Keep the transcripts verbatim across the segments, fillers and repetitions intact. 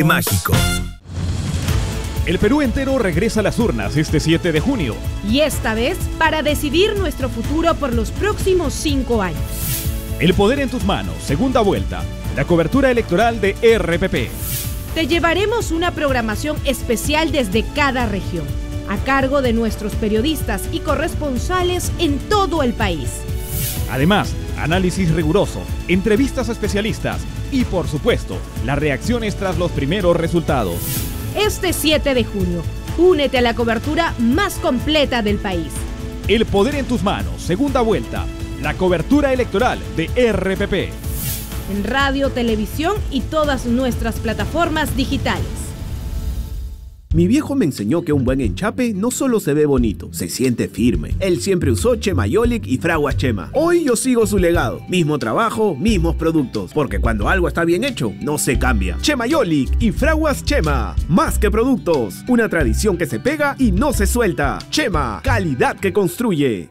Mágico. El Perú entero regresa a las urnas este siete de junio. Y esta vez para decidir nuestro futuro por los próximos cinco años. El poder en tus manos, segunda vuelta. La cobertura electoral de R P P. Te llevaremos una programación especial desde cada región, a cargo de nuestros periodistas y corresponsales en todo el país. Además, análisis riguroso, entrevistas a especialistas y, por supuesto, las reacciones tras los primeros resultados. Este siete de junio, únete a la cobertura más completa del país. El poder en tus manos, segunda vuelta. La cobertura electoral de R P P. En radio, televisión y todas nuestras plataformas digitales. Mi viejo me enseñó que un buen enchape no solo se ve bonito, se siente firme. Él siempre usó Chemayolic y Fraguas Chema. Hoy yo sigo su legado. Mismo trabajo, mismos productos. Porque cuando algo está bien hecho, no se cambia. Chemayolic y Fraguas Chema. Más que productos. Una tradición que se pega y no se suelta. Chema, calidad que construye.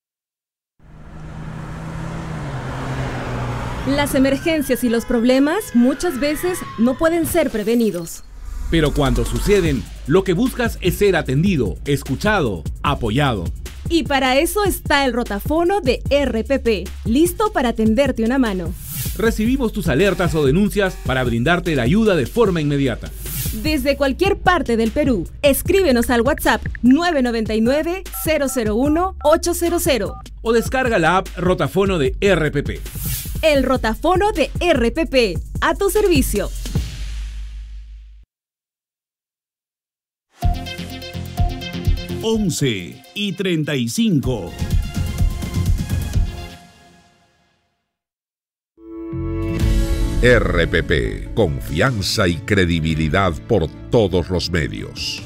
Las emergencias y los problemas muchas veces no pueden ser prevenidos. Pero cuando suceden, lo que buscas es ser atendido, escuchado, apoyado. Y para eso está el rotafono de R P P, listo para tenderte una mano. Recibimos tus alertas o denuncias para brindarte la ayuda de forma inmediata. Desde cualquier parte del Perú, escríbenos al WhatsApp nueve nueve nueve, cero cero uno, ocho cero cero. O descarga la app Rotafono de R P P. El rotafono de R P P, a tu servicio. once y treinta y cinco. R P P, confianza y credibilidad por todos los medios.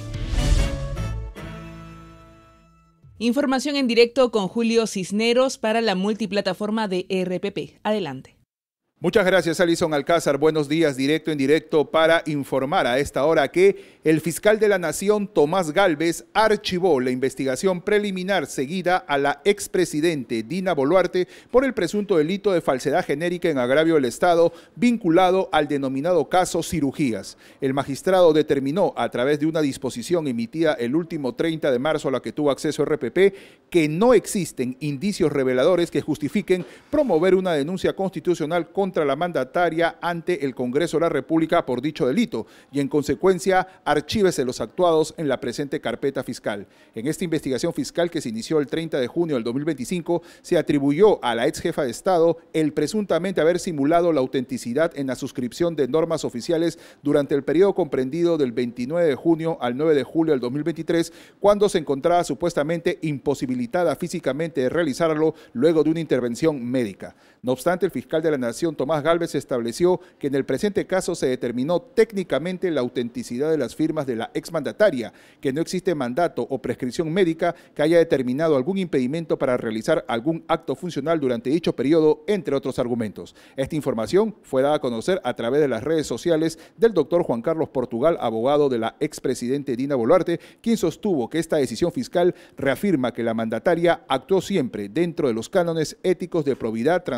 Información en directo con Julio Cisneros para la multiplataforma de R P P. Adelante. Muchas gracias, Alison Alcázar. Buenos días, directo en directo para informar a esta hora que el fiscal de la Nación, Tomás Gálvez, archivó la investigación preliminar seguida a la expresidente Dina Boluarte por el presunto delito de falsedad genérica en agravio del Estado vinculado al denominado caso Cirugías. El magistrado determinó a través de una disposición emitida el último treinta de marzo a la que tuvo acceso R P P que no existen indicios reveladores que justifiquen promover una denuncia constitucional contra contra la mandataria ante el Congreso de la República por dicho delito y en consecuencia archívese los actuados en la presente carpeta fiscal. En esta investigación fiscal que se inició el treinta de junio del dos mil veinticinco se atribuyó a la ex jefa de Estado el presuntamente haber simulado la autenticidad en la suscripción de normas oficiales durante el periodo comprendido del veintinueve de junio al nueve de julio del dos mil veintitrés, cuando se encontraba supuestamente imposibilitada físicamente de realizarlo luego de una intervención médica. No obstante, el fiscal de la Nación, Tomás Gálvez, estableció que en el presente caso se determinó técnicamente la autenticidad de las firmas de la exmandataria, que no existe mandato o prescripción médica que haya determinado algún impedimento para realizar algún acto funcional durante dicho periodo, entre otros argumentos. Esta información fue dada a conocer a través de las redes sociales del doctor Juan Carlos Portugal, abogado de la expresidente Dina Boluarte, quien sostuvo que esta decisión fiscal reafirma que la mandataria actuó siempre dentro de los cánones éticos de probidad, transparencia